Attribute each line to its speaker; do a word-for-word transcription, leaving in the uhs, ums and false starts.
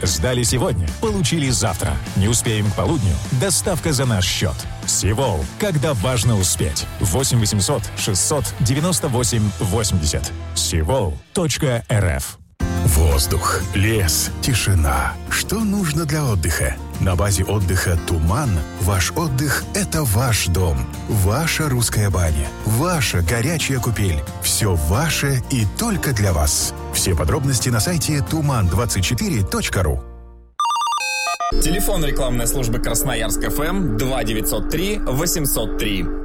Speaker 1: Сдали сегодня, получили завтра. Не успеем к полудню? Доставка за наш счет. Сивол, когда важно успеть. восемь восемьсот шестьсот девяносто восемь восемьдесят. сивол точка эр эф.
Speaker 2: Воздух, лес, тишина. Что нужно для отдыха? На базе отдыха «Туман» ваш отдых – это ваш дом. Ваша русская баня. Ваша горячая купель. Все ваше и только для вас. Все подробности на сайте туман двадцать четыре точка ру.
Speaker 3: Телефон рекламной службы Красноярск эф эм два девятьсот три восемьсот три.